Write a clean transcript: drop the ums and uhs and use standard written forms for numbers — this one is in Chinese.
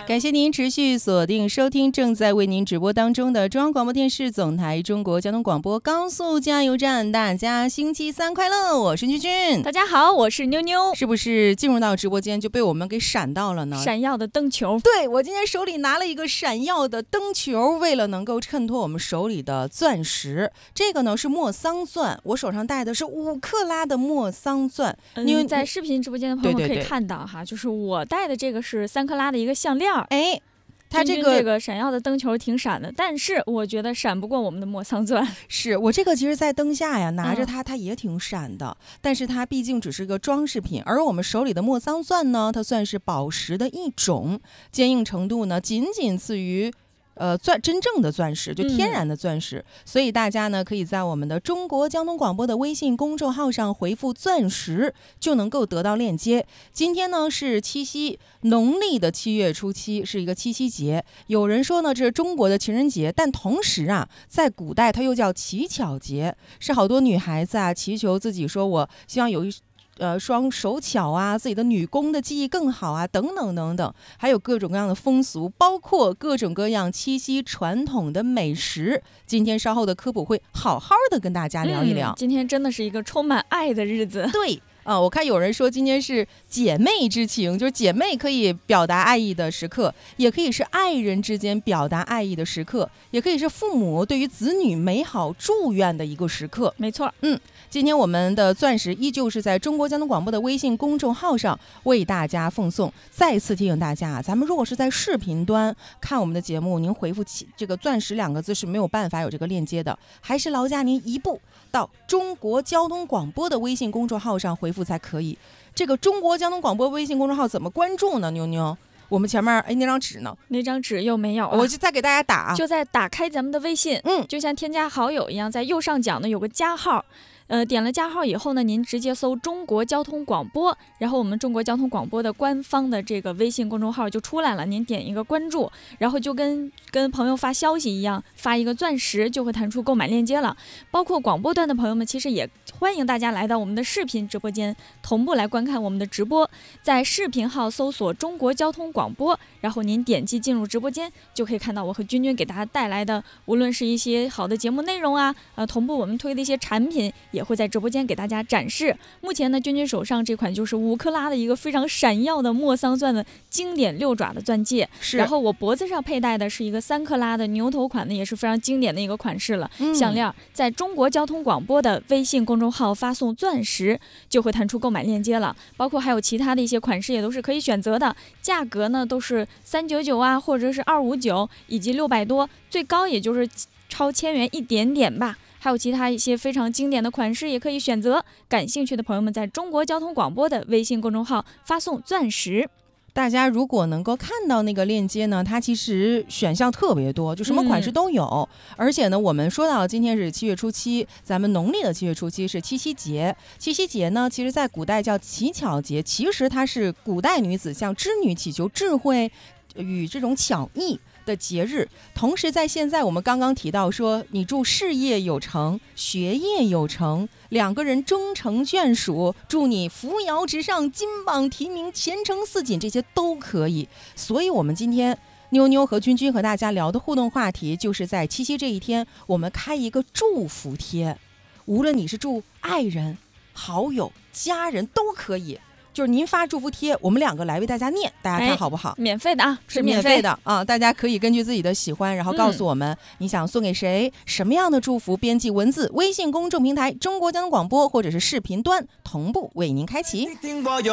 感谢您持续锁定收听正在为您直播当中的中央广播电视总台中国交通广播高速加油站。大家星期三快乐，我是君君。 大家好，我是妞妞。 是不是进入到直播间就被我们给闪到了呢？ 闪耀的灯球。 对，我今天手里拿了一个闪耀的灯球，为了能够衬托我们手里的钻石。这个呢是莫桑钻，我手上戴的是5克拉的莫桑钻。 在视频直播间的朋友们可以看到哈，就是我戴的这个是3克拉的一个项链。 哎，它这个闪耀的灯球挺闪的，但是我觉得闪不过我们的莫桑钻。 是我这个其实在灯下呀拿着它，它也挺闪的，但是它毕竟只是个装饰品，而我们手里的莫桑钻呢，它算是宝石的一种，坚硬程度呢仅仅次于真正的钻石，就天然的钻石。所以大家呢可以在我们的中国交通广播的微信公众号上回复钻石，就能够得到链接。今天呢是七夕，农历的7月初7是一个七夕节，有人说呢这是中国的情人节，但同时啊在古代它又叫乞巧节，是好多女孩子啊祈求自己说我希望有双手巧啊，自己的女工的技艺更好啊，等等等等，还有各种各样的风俗，包括各种各样七夕传统的美食。今天稍后的科普会好好的跟大家聊一聊。 今天真的是一个充满爱的日子。 对。我看有人说今天是姐妹之情，就是姐妹可以表达爱意的时刻，也可以是爱人之间表达爱意的时刻，也可以是父母对于子女美好祝愿的一个时刻。 没错。 今天我们的钻石依旧是在中国交通广播的微信公众号上为大家奉送。再次提醒大家，咱们如果是在视频端看我们的节目，您回复这个钻石2个字是没有办法有这个链接的，还是劳驾您一步到中国交通广播的微信公众号上回复才可以。这个中国交通广播微信公众号怎么关注呢？妞妞，我们前面那张纸呢？ 那张纸又没有了， 我就再给大家打， 就在打开咱们的微信，就像添加好友一样，在右上角呢有个加号。点了加号以后呢，您直接搜中国交通广播，然后我们中国交通广播的官方的这个微信公众号就出来了，您点一个关注，然后就跟朋友发消息一样，发一个钻石就会弹出购买链接了。包括广播端的朋友们，其实也欢迎大家来到我们的视频直播间，同步来观看我们的直播。在视频号搜索中国交通广播，然后您点击进入直播间，就可以看到我和君君给大家带来的，无论是一些好的节目内容啊，同步我们推的一些产品，也会在直播间给大家展示。目前呢，君君手上这款就是5克拉的一个非常闪耀的莫桑钻的经典6爪的钻戒，然后我脖子上佩戴的是一个3克拉的牛头款的，也是非常经典的一个款式了。项链在中国交通广播的微信公众号发送钻石就会弹出购买链接了，包括还有其他的一些款式也都是可以选择的，价格呢都是399啊，或者是259以及600多，最高也就是超1000元一点点吧。还有其他一些非常经典的款式也可以选择，感兴趣的朋友们在中国交通广播的微信公众号发送钻石。 大家如果能够看到那个链接呢，它其实选项特别多，就什么款式都有。而且呢，我们说到今天是7月初7，咱们农历的7月初7是七夕节。七夕节呢，其实在古代叫乞巧节，其实它是古代女子向织女祈求智慧与这种巧艺的节日。同时在现在我们刚刚提到说，你祝事业有成，学业有成，2个人终成眷属，祝你扶摇直上，金榜题名，前程似锦，这些都可以。所以我们今天妞妞和君君和大家聊的互动话题，就是在七夕这一天，我们开一个祝福贴，无论你是祝爱人、好友、家人都可以，就是您发祝福贴，我们2个来为大家念，大家看好不好？ 免费的啊， 是免费的啊！大家可以根据自己的喜欢，然后告诉我们你想送给谁，什么样的祝福，编辑文字，微信公众平台中国交通广播或者是视频端同步为您开启。